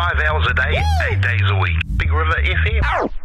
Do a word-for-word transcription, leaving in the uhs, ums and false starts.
five hours a day, eight days a week. Big River F M.